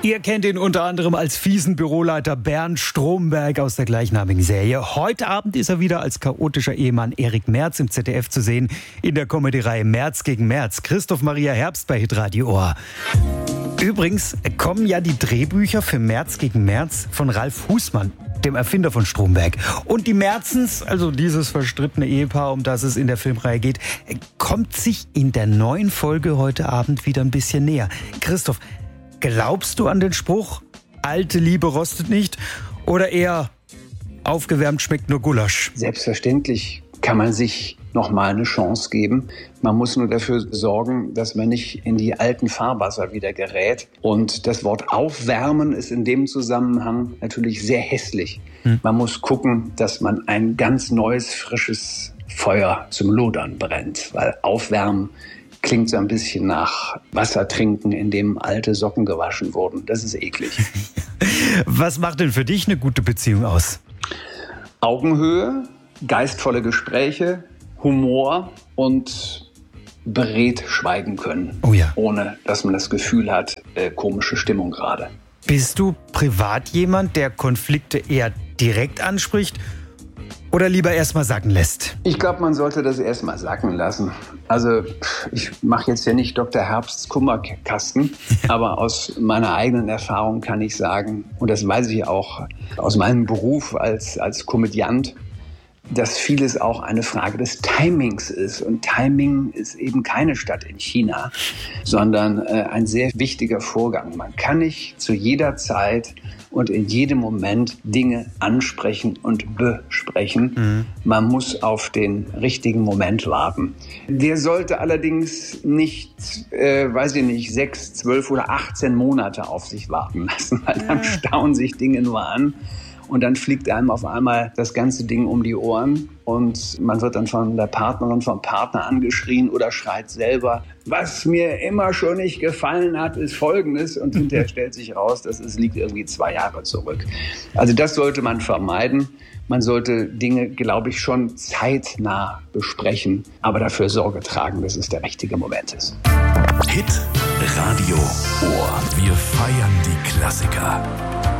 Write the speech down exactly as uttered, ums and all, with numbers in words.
Ihr kennt ihn unter anderem als fiesen Büroleiter Bernd Stromberg aus der gleichnamigen Serie. Heute Abend ist er wieder als chaotischer Ehemann Erik Merz im Z D F zu sehen in der Comedy-Reihe Merz gegen Merz. Christoph Maria Herbst bei Hitradio Ohr. Übrigens kommen ja die Drehbücher für Merz gegen Merz von Ralf Husmann, dem Erfinder von Stromberg. Und die Merzens, also dieses verstrittene Ehepaar, um das es in der Filmreihe geht, kommt sich in der neuen Folge heute Abend wieder ein bisschen näher. Christoph, glaubst du an den Spruch, alte Liebe rostet nicht, oder eher aufgewärmt schmeckt nur Gulasch? Selbstverständlich kann man sich noch mal eine Chance geben. Man muss nur dafür sorgen, dass man nicht in die alten Fahrwasser wieder gerät. Und das Wort aufwärmen ist in dem Zusammenhang natürlich sehr hässlich. Hm. Man muss gucken, dass man ein ganz neues, frisches Feuer zum Lodern brennt. Weil aufwärmen klingt so ein bisschen nach Wasser trinken, in dem alte Socken gewaschen wurden. Das ist eklig. Was macht denn für dich eine gute Beziehung aus? Augenhöhe, geistvolle Gespräche, Humor und beredt schweigen können, oh ja. ohne dass man das Gefühl hat, äh, komische Stimmung gerade. Bist du privat jemand, der Konflikte eher direkt anspricht oder lieber erstmal sacken lässt? Ich glaube, man sollte das erstmal sacken lassen. Also ich mache jetzt ja nicht Doktor Herbsts Kummerkasten, aber aus meiner eigenen Erfahrung kann ich sagen, und das weiß ich auch aus meinem Beruf als, als Komödiant, dass vieles auch eine Frage des Timings ist. Und Timing ist eben keine Stadt in China, sondern äh, ein sehr wichtiger Vorgang. Man kann nicht zu jeder Zeit und in jedem Moment Dinge ansprechen und besprechen. Mhm. Man muss auf den richtigen Moment warten. Der sollte allerdings nicht, äh, weiß ich nicht, sechs, zwölf oder achtzehn Monate auf sich warten lassen, weil dann stauen sich Dinge nur an. Und dann fliegt einem auf einmal das ganze Ding um die Ohren und man wird dann von der Partnerin, vom Partner angeschrien oder schreit selber. Was mir immer schon nicht gefallen hat, ist Folgendes. Und hinterher stellt sich raus, dass es liegt irgendwie zwei Jahre zurück. Also das sollte man vermeiden. Man sollte Dinge, glaube ich, schon zeitnah besprechen, aber dafür Sorge tragen, dass es der richtige Moment ist. Hit Radio Ohr. Wir feiern die Klassiker.